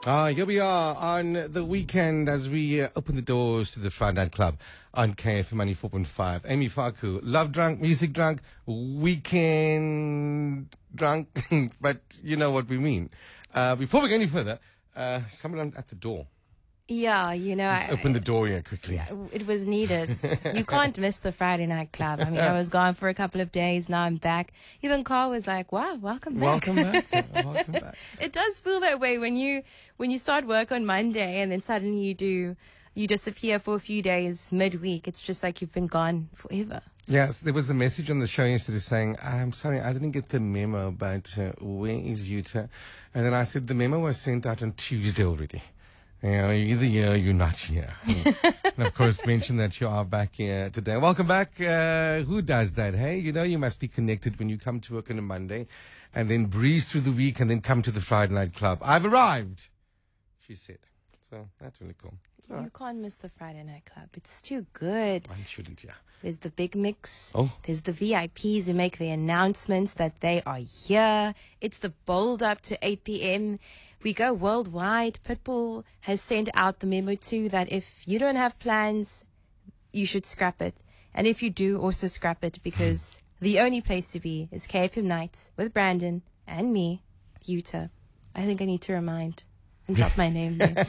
Here we are on the weekend as we open the doors to the Friday Night Club on KFM 94.5. Amy Faku, love drunk, music drunk, weekend drunk, but you know what we mean. Before we go any further, someone at the door. Yeah, Just open the door here quickly. it was needed. You can't miss the Friday Night Club. I mean, I was gone for a couple of days. Now I'm back. Even Carl was like, wow, welcome back. Welcome back. Welcome back. It does feel that way when you start work on Monday and then suddenly you disappear for a few days midweek. It's just like you've been gone forever. Yes, there was a message on the show yesterday saying, I'm sorry, I didn't get the memo, but where is Utah? And then I said, the memo was sent out on Tuesday already. You know, you're either here or you're not here. And of course, mention that you are back here today. Welcome back. Who does that? Hey, you must be connected when you come to work on a Monday and then breeze through the week and then come to the Friday Night Club. I've arrived, she said. So that's really cool. You can't miss the Friday Night Club. It's too good. One shouldn't, yeah. There's the big mix. Oh. There's the VIPs who make the announcements that they are here. It's the bold up to 8 p.m. We go worldwide. Pitbull has sent out the memo too that if you don't have plans, you should scrap it. And if you do, also scrap it because the only place to be is KFM Nights with Brandon and me, Utah. I think I need to remind and drop my name there.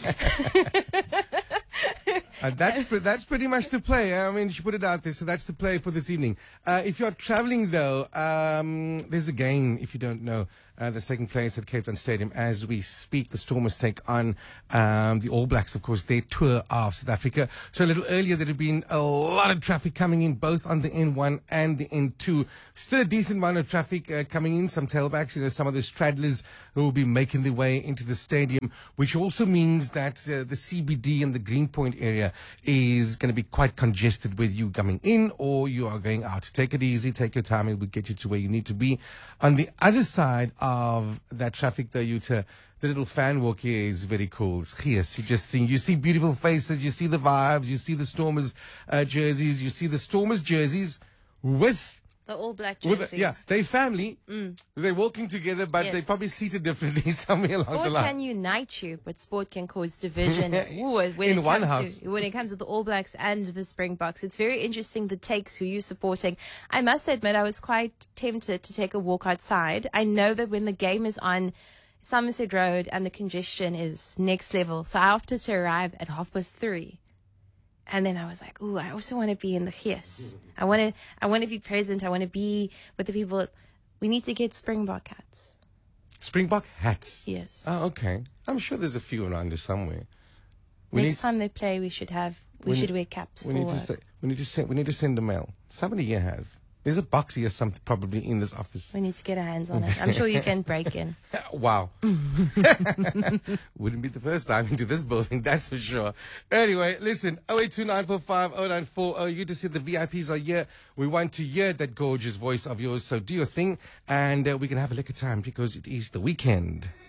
That's pretty much the play. I mean, she put it out there, so that's the play for this evening. If you're traveling, though, there's a game, if you don't know, that's taking place at Cape Town Stadium as we speak. The Stormers take on the All Blacks, of course, their tour of South Africa. So a little earlier, there had been a lot of traffic coming in, both on the N1 and the N2. Still a decent amount of traffic coming in, some tailbacks, some of the straddlers who will be making their way into the stadium, which also means that the CBD and the Greenpoint area is going to be quite congested with you coming in or you are going out. Take it easy, take your time, it will get you to where you need to be. On the other side of that traffic, though, Utah, the little fan walk here is very cool. It's yes, you see beautiful faces, you see the vibes, you see the Stormers jerseys, you see the Stormers jerseys with the All Black jerseys. They family. They're walking together, but they're probably seated differently somewhere along the line. Sport can unite you, but sport can cause division. In one house. When it comes to the All Blacks and the Springboks, it's very interesting the takes who you're supporting. I must admit, I was quite tempted to take a walk outside. I know that when the game is on Somerset Road and the congestion is next level, so I opted to arrive at 3:30. And then I was like, ooh, I also want to be in the Gees. I want to be present. I want to be with the people. We need to get Springbok hats. Springbok hats? Yes. Oh, okay. I'm sure there's a few around here somewhere. Next time they play, we should wear caps. We need to send a mail. Somebody here has. There's a box here, something probably in this office. We need to get our hands on it. I'm sure you can break in. Wow. Wouldn't be the first time into this building, that's for sure. Anyway, listen, 0829450940. You just said the VIPs are here. We want to hear that gorgeous voice of yours, so do your thing, and we can have a liquor time because it is the weekend.